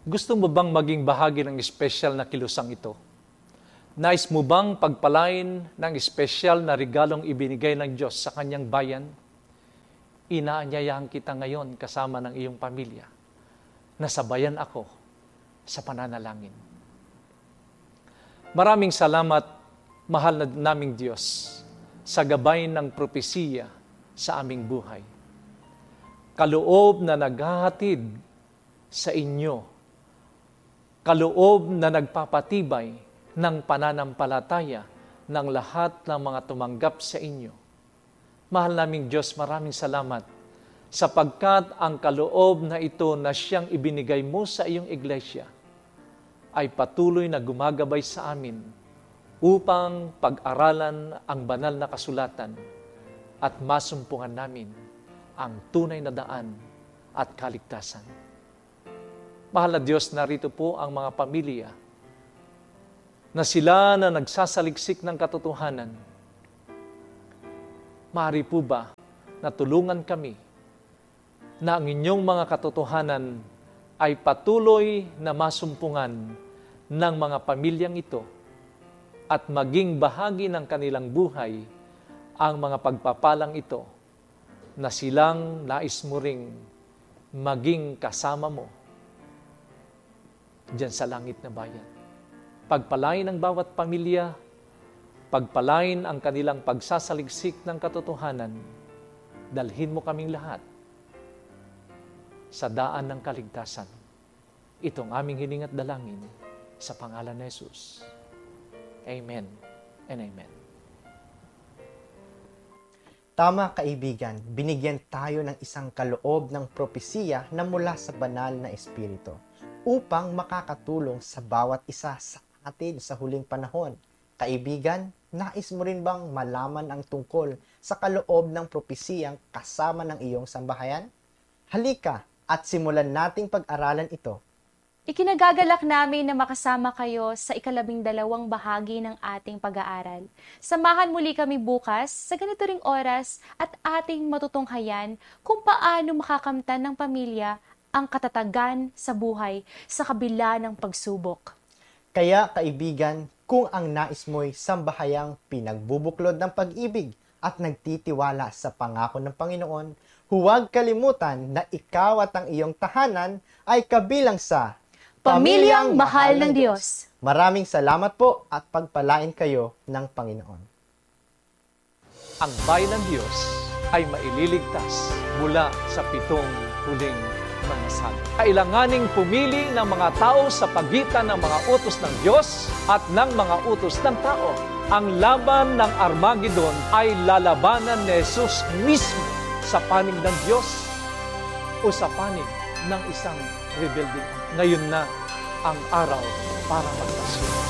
Gusto mo bang maging bahagi ng espesyal na kilusang ito? Nais mo bang pagpalain ng espesyal na regalong ibinigay ng Diyos sa kanyang bayan? Inaanyayahan kita ngayon kasama ng iyong pamilya na sabayan ako sa pananalangin. Maraming salamat, mahal na naming Diyos, sa gabay ng propesiya sa aming buhay. Kaloob na naghahatid sa inyo, kaloob na nagpapatibay ng pananampalataya ng lahat ng mga tumanggap sa inyo. Mahal naming Diyos, maraming salamat sapagkat ang kaloob na ito na siyang ibinigay mo sa iyong iglesia ay patuloy na gumagabay sa amin upang pag-aralan ang banal na kasulatan at masumpungan namin ang tunay na daan at kaligtasan. Mahal na Diyos, narito po ang mga pamilya na sila na nagsasaliksik ng katotohanan. Maaari po ba na tulungan kami na ang inyong mga katotohanan ay patuloy na masumpungan ng mga pamilyang ito at maging bahagi ng kanilang buhay ang mga pagpapalang ito na silang nais mo ring maging kasama mo diyan sa langit na bayan. Pagpalain ang bawat pamilya, pagpalain ang kanilang pagsasaliksik ng katotohanan, dalhin mo kaming lahat sa daan ng kaligtasan. Itong aming hiling at dalangin sa pangalan ni Jesus. Amen and amen. Tama, kaibigan, binigyan tayo ng isang kaloob ng propesiya na mula sa banal na Espiritu upang makakatulong sa bawat isa sa atin sa huling panahon. Kaibigan, nais mo rin bang malaman ang tungkol sa kaloob ng propesiyang kasama ng iyong sambahayan? Halika at simulan nating pag-aralan ito. Ikinagagalak namin na makasama kayo sa 12 bahagi ng ating pag-aaral. Samahan muli kami bukas sa ganito ring oras at ating matutunghayan kung paano makakamtan ng pamilya ang katatagan sa buhay sa kabila ng pagsubok. Kaya kaibigan, kung ang nais mo'y sambahayang pinagbubuklod ng pag-ibig at nagtitiwala sa pangako ng Panginoon, huwag kalimutan na ikaw at ang iyong tahanan ay kabilang sa Pamilyang Mahal ng Diyos. Maraming salamat po at pagpalain kayo ng Panginoon. Ang bayan ng Diyos ay maililigtas mula sa 7 huling mga salmo. Kailanganing pumili ng mga tao sa pagitan ng mga utos ng Diyos at ng mga utos ng tao. Ang laban ng Armageddon ay lalabanan ni Jesus mismo sa panig ng Diyos o sa panig ng isang rebelding. Ngayon na ang araw para magpasya.